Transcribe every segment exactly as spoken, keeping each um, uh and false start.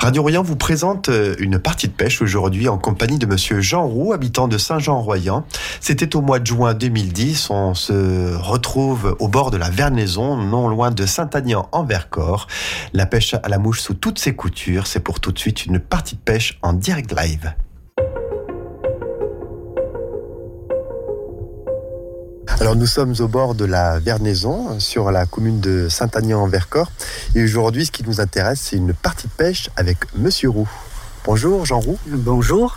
Radio Royan vous présente une partie de pêche aujourd'hui en compagnie de monsieur Jean Roux, habitant de Saint-Jean-Royan. C'était au mois de juin deux mille dix. On se retrouve au bord de la Vernaison, non loin de Saint-Aignan en Vercors. La pêche à la mouche sous toutes ses coutures. C'est pour tout de suite une partie de pêche en direct live. Alors nous sommes au bord de la Vernaison, sur la commune de Saint-Aignan en Vercors. Et aujourd'hui, ce qui nous intéresse, c'est une partie de pêche avec monsieur Roux. Bonjour Jean Roux. Bonjour.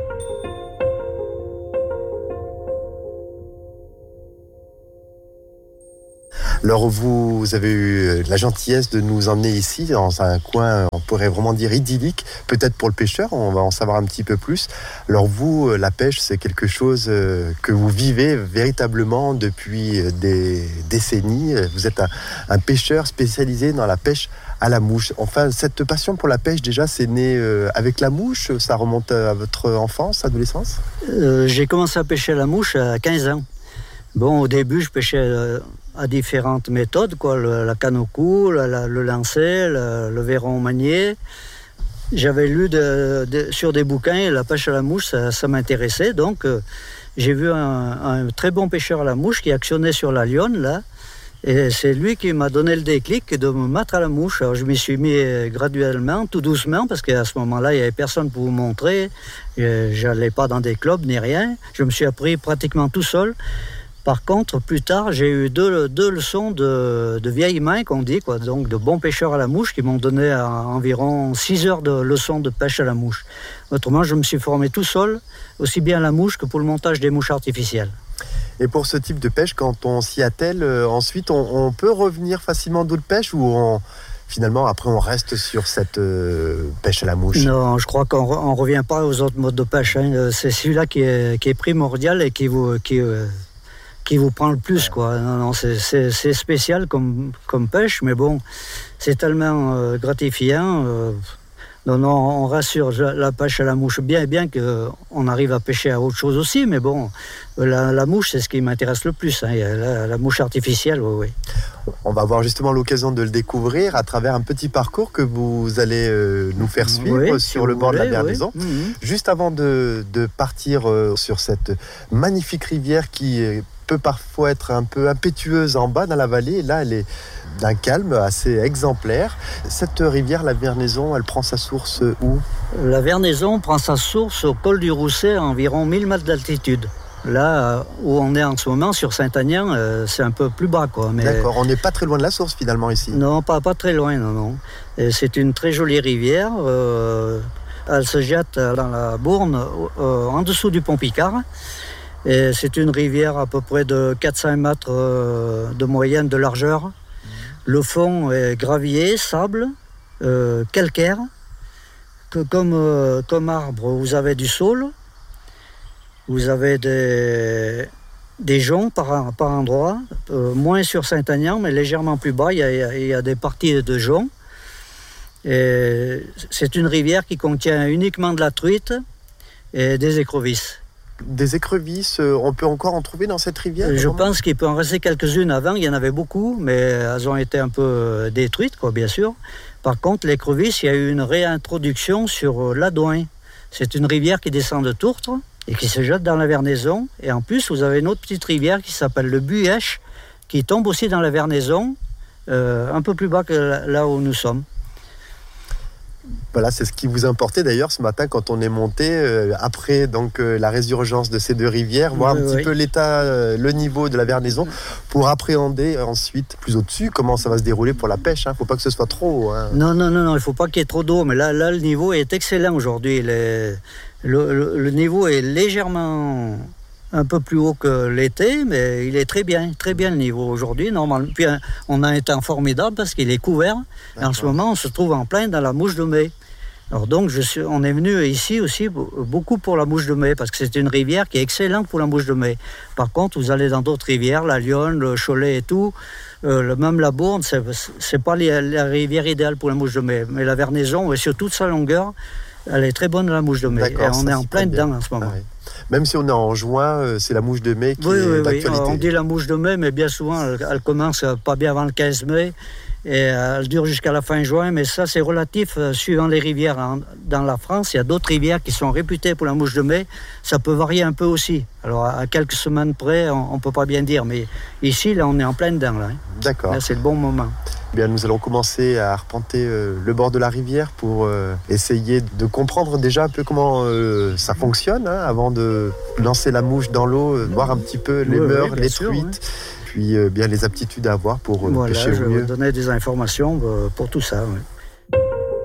Alors vous avez eu la gentillesse de nous emmener ici, dans un coin, on pourrait vraiment dire idyllique, peut-être pour le pêcheur, on va en savoir un petit peu plus. Alors vous, la pêche, c'est quelque chose que vous vivez véritablement depuis des décennies. Vous êtes un, un pêcheur spécialisé dans la pêche à la mouche. Enfin, cette passion pour la pêche, déjà, c'est né avec la mouche? Ça remonte à votre enfance, adolescence? euh, J'ai commencé à pêcher à la mouche à quinze ans. Bon, au début, je pêchais à différentes méthodes, quoi, le, la canne au cou, la, la, le lancer, le, le verron manié. J'avais lu de, de, sur des bouquins, la pêche à la mouche, ça, ça m'intéressait. Donc, euh, j'ai vu un, un très bon pêcheur à la mouche qui actionnait sur la lionne, là. Et c'est lui qui m'a donné le déclic de me mettre à la mouche. Alors, je m'y suis mis graduellement, tout doucement, parce qu'à ce moment-là, il n'y avait personne pour vous montrer. Je n'allais pas dans des clubs ni rien. Je me suis appris pratiquement tout seul. Par contre, plus tard, j'ai eu deux, deux leçons de, de vieilles mains, qu'on dit, quoi, donc de bons pêcheurs à la mouche, qui m'ont donné à, environ six heures de leçons de pêche à la mouche. Autrement, je me suis formé tout seul, aussi bien à la mouche que pour le montage des mouches artificielles. Et pour ce type de pêche, quand on s'y attelle, euh, ensuite, on, on peut revenir facilement d'où le pêche ou on... Finalement, après, on reste sur cette euh, pêche à la mouche? Non, je crois qu'on ne revient pas aux autres modes de pêche. Hein. C'est celui-là qui est, qui est primordial et qui vous... Qui, euh, qui vous prend le plus, quoi. Non, non, c'est, c'est, c'est spécial comme, comme pêche, mais bon, c'est tellement euh, gratifiant. Euh, non, non, on rassure la pêche à la mouche, bien, bien qu'on arrive à pêcher à autre chose aussi, mais bon, la, la mouche, c'est ce qui m'intéresse le plus, hein, la, la mouche artificielle, oui, oui. On va avoir justement l'occasion de le découvrir à travers un petit parcours que vous allez euh, nous faire suivre oui, sur si le bord voulez, de la Vernaison. Oui. Mmh. Juste avant de, de partir euh, sur cette magnifique rivière qui est peut parfois être un peu impétueuse en bas dans la vallée, et là elle est d'un calme assez exemplaire. Cette rivière, la Vernaison, elle prend sa source où? La Vernaison prend sa source au col du Rousset, à environ mille mètres d'altitude. Là où on est en ce moment, sur Saint-Aignan, euh, c'est un peu plus bas, quoi. Mais... D'accord, on n'est pas très loin de la source finalement ici. Non, pas, pas très loin, non, non. Et c'est une très jolie rivière. Euh, elle se jette dans la Bourne, euh, en dessous du pont Picard. Et c'est une rivière à peu près de quatre à cinq mètres euh, de moyenne de largeur. Mmh. Le fond est gravier, sable, euh, calcaire. Que comme, euh, comme arbre, vous avez du saule. Vous avez des, des joncs par, par endroits. Euh, moins sur Saint-Aignan, mais légèrement plus bas. Il y a, il y a des parties de joncs. Et c'est une rivière qui contient uniquement de la truite et des écrevisses. Des écrevisses, on peut encore en trouver dans cette rivière? Je pense qu'il peut en rester quelques-unes. Avant, il y en avait beaucoup, mais elles ont été un peu détruites, quoi, bien sûr. Par contre, l'écrevisse, il y a eu une réintroduction sur l'Adouin. C'est une rivière qui descend de Tourtre et qui se jette dans la Vernaison. Et en plus, vous avez une autre petite rivière qui s'appelle le Buèche, qui tombe aussi dans la Vernaison, euh, un peu plus bas que là où nous sommes. Voilà, c'est ce qui vous importait d'ailleurs ce matin quand on est monté euh, après donc euh, la résurgence de ces deux rivières, voir oui, un petit oui. peu l'état, euh, le niveau de la Vernaison pour appréhender ensuite plus au-dessus comment ça va se dérouler pour la pêche. Hein. Faut pas que ce soit trop haut. Hein. Non, non, non, non, il faut pas qu'il y ait trop d'eau. Mais là, là, le niveau est excellent aujourd'hui. Le, le, le niveau est légèrement un peu plus haut que l'été, mais il est très bien, très bien le niveau aujourd'hui. Normalement, puis on a un temps formidable parce qu'il est couvert. Et en ce moment, on se trouve en plein dans la mouche de mai. Alors donc, je suis, on est venu ici aussi beaucoup pour la mouche de mai, parce que c'est une rivière qui est excellente pour la mouche de mai. Par contre, vous allez dans d'autres rivières, la Lyonne, le Cholet et tout, euh, même la Bourne, c'est, c'est pas la, la rivière idéale pour la mouche de mai. Mais la Vernaison, et sur toute sa longueur, elle est très bonne la mouche de mai. Et on est en plein dedans bien. En ce moment. Ah oui. Même si on est en juin, c'est la mouche de mai qui oui, est oui, d'actualité. Oui, on dit la mouche de mai, mais bien souvent, elle, elle commence pas bien avant le quinze mai. Et elle dure jusqu'à la fin juin, mais ça c'est relatif euh, suivant les rivières. Hein. Dans la France, il y a d'autres rivières qui sont réputées pour la mouche de mai. Ça peut varier un peu aussi. Alors à quelques semaines près, on ne peut pas bien dire. Mais ici, là, on est en plein dedans. Là, hein. D'accord. Là, c'est le bon moment. Bien, nous allons commencer à arpenter euh, le bord de la rivière pour euh, essayer de comprendre déjà un peu comment euh, ça fonctionne, hein, avant de lancer la mouche dans l'eau, euh, voir un petit peu les oui, mœurs, oui, les sûr, truites. Oui. Puis euh, bien les aptitudes à avoir pour euh, voilà, pêcher je au vais mieux. vous donner des informations euh, pour tout ça. Oui.